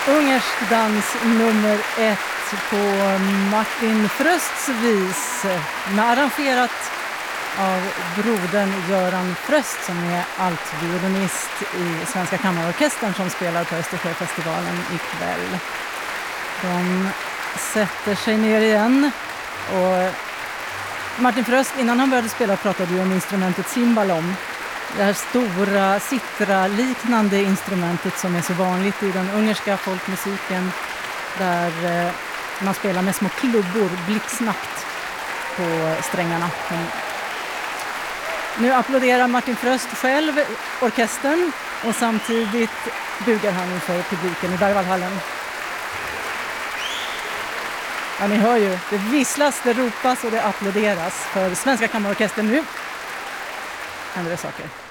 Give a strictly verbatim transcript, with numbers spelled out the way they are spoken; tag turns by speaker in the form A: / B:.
A: Ungersk dans nummer ett på Martin Frösts vis, arrangerat av brodern Göran Fröst som är altviolinist i Svenska kammarorkestern som spelar på Östersjöfestivalen ikväll. De sätter sig ner igen och Martin Fröst, innan han började spela, pratade ju om instrumentet cimbalom. Det här stora citra-liknande instrumentet som är så vanligt i den ungerska folkmusiken, där man spelar med små klubbor blixtsnabbt på strängarna. Nu applåderar Martin Fröst själv orkestern och samtidigt bugar han inför publiken i Berwaldhallen. Ja, ni hör ju, det visslas, det ropas och det applåderas för Svenska kammarorkestern. Nu händer det saker.